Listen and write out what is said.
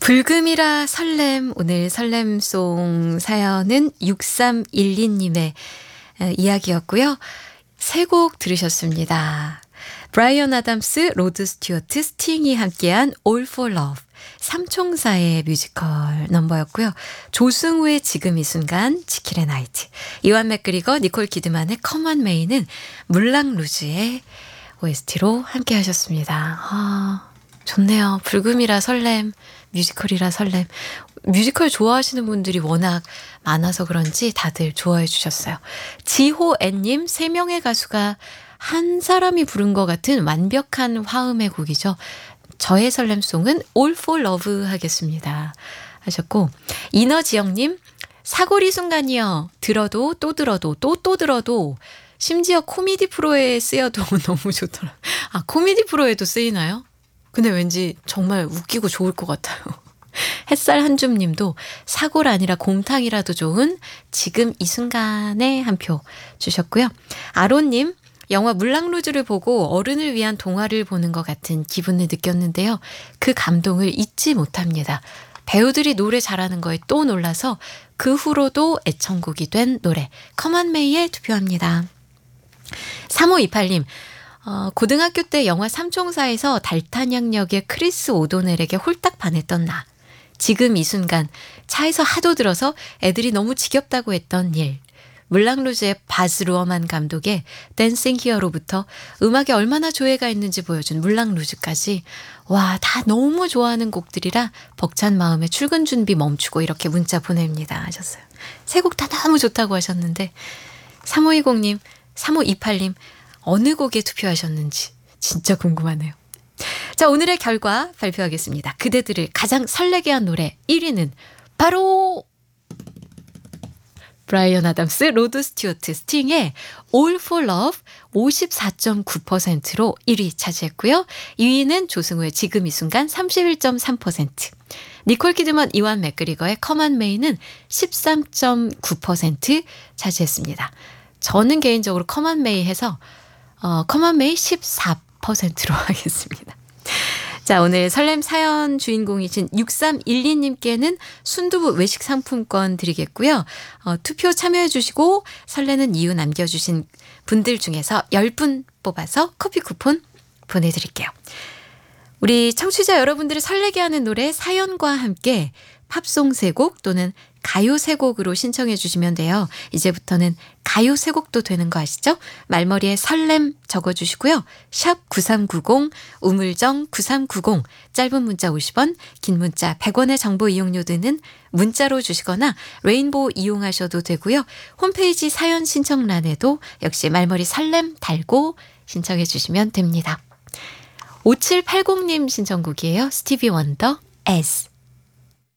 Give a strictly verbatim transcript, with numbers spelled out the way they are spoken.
불금이라 설렘, 오늘 설렘송 사연은 육삼일이 님의 이야기였고요. 세 곡 들으셨습니다. 브라이언 아담스, 로드 스튜어트, 스팅이 함께한 All for Love, 삼총사의 뮤지컬 넘버였고요. 조승우의 지금 이 순간, 지킬의 나이트, 이완 맥그리거, 니콜 키드만의 Come on May는 물랑 루즈의 오에스티로 함께 하셨습니다. 아, 좋네요. 불금이라 설렘, 뮤지컬이라 설렘. 뮤지컬 좋아하시는 분들이 워낙 많아서 그런지 다들 좋아해 주셨어요. 지호애님, 세 명의 가수가 한 사람이 부른 것 같은 완벽한 화음의 곡이죠. 저의 설렘송은 All for Love 하겠습니다 하셨고, 이너지영님, 사거리 순간이요. 들어도 또 들어도 또 또 들어도 심지어 코미디 프로에 쓰여도 너무 좋더라. 아, 코미디 프로에도 쓰이나요? 근데 왠지 정말 웃기고 좋을 것 같아요. 햇살 한줌 님도 사골 아니라 곰탕이라도 좋은 지금 이 순간에 한 표 주셨고요. 아론님, 영화 물랑루즈를 보고 어른을 위한 동화를 보는 것 같은 기분을 느꼈는데요. 그 감동을 잊지 못합니다. 배우들이 노래 잘하는 거에 또 놀라서 그 후로도 애청곡이 된 노래 Come on May에 투표합니다. 삼오이팔 님, 어, 고등학교 때 영화 삼총사에서 달타냥 역의 크리스 오도넬에게 홀딱 반했던 나. 지금 이 순간 차에서 하도 들어서 애들이 너무 지겹다고 했던 일. 물랑루즈의 바즈 루어만 감독의 댄싱 히어로부터 음악에 얼마나 조예가 있는지 보여준 물랑루즈까지, 와, 다 너무 좋아하는 곡들이라 벅찬 마음에 출근 준비 멈추고 이렇게 문자 보냅니다 하셨어요. 세 곡 다 너무 좋다고 하셨는데 삼오이공 님, 삼오이팔 님 어느 곡에 투표하셨는지 진짜 궁금하네요. 자, 오늘의 결과 발표하겠습니다. 그대들을 가장 설레게 한 노래 일 위는 바로 브라이언 아담스, 로드 스튜어트, 스팅의 All for Love 오십사 점 구 퍼센트로 일 위 차지했고요. 이 위는 조승우의 지금 이 순간 삼십일 점 삼 퍼센트, 니콜 키드먼, 이완 맥그리거의 Come on May는 십삼 점 구 퍼센트 차지했습니다. 저는 개인적으로 Come on May 해서 어, Come on May 십사 퍼센트로 하겠습니다. 자, 오늘 설렘 사연 주인공이신 육삼일이 님께는 순두부 외식 상품권 드리겠고요. 어, 투표 참여해 주시고 설레는 이유 남겨주신 분들 중에서 열 분 뽑아서 커피 쿠폰 보내드릴게요. 우리 청취자 여러분들을 설레게 하는 노래 사연과 함께 팝송 세 곡 또는 가요 세 곡으로 신청해 주시면 돼요. 이제부터는 가요 세 곡도 되는 거 아시죠? 말머리에 설렘 적어주시고요. 샵 구삼구공, 우물정 구삼구공, 짧은 문자 오십 원, 긴 문자 백 원의 정보 이용료 드는 문자로 주시거나 레인보우 이용하셔도 되고요. 홈페이지 사연 신청란에도 역시 말머리 설렘 달고 신청해 주시면 됩니다. 오칠팔공 님 신청곡이에요. 스티비 원더 S.